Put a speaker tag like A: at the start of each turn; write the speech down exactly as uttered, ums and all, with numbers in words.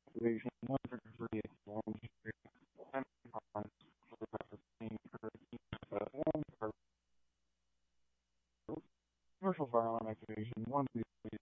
A: activation, one for free, one for ten pounds for the for uh, one for commercial firearm activation, one for